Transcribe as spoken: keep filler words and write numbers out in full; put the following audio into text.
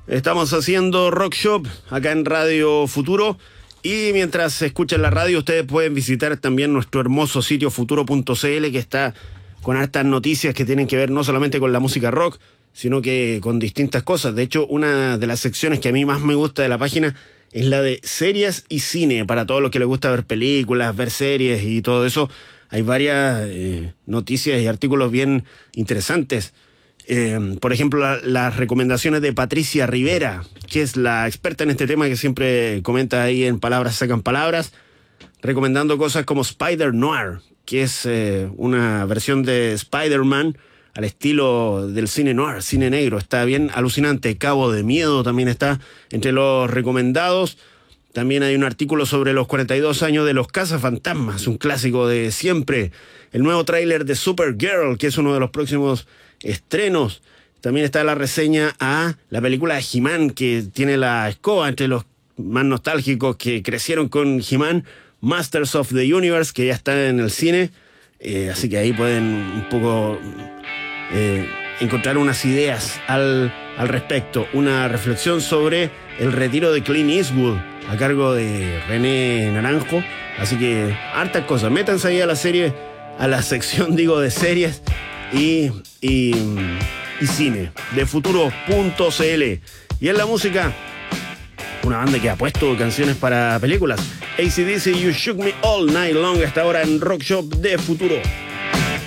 Estamos haciendo Rock Shop acá en Radio Futuro. Y mientras escuchan la radio, ustedes pueden visitar también nuestro hermoso sitio futuro punto c l, que está con hartas noticias que tienen que ver no solamente con la música rock, sino que con distintas cosas. De hecho, una de las secciones que a mí más me gusta de la página es la de series y cine. Para todos los que les gusta ver películas, ver series y todo eso, hay varias eh, noticias y artículos bien interesantes. Eh, por ejemplo, la, las recomendaciones de Patricia Rivera, que es la experta en este tema, que siempre comenta ahí en Palabras Sacan Palabras, recomendando cosas como Spider Noir, que es eh, una versión de Spider-Man al estilo del cine noir, cine negro. Está bien alucinante. Cabo de Miedo también está entre los recomendados. También hay un artículo sobre los cuarenta y dos años de Los Cazafantasmas, un clásico de siempre. El nuevo tráiler de Supergirl, que es uno de los próximos estrenos. También está la reseña a la película de He-Man, que tiene la escoba entre los más nostálgicos que crecieron con He-Man, Masters of the Universe, que ya está en el cine. Eh, así que ahí pueden un poco eh, encontrar unas ideas al, al respecto. Una reflexión sobre el retiro de Clint Eastwood a cargo de René Naranjo. Así que hartas cosas. Métanse ahí a la serie, a la sección, digo, de series y, y, y cine de futuro punto c l. Y en la música, una banda que ha puesto canciones para películas. A C/D C, You Shook Me All Night Long, hasta ahora en Rock Shop de Futuro.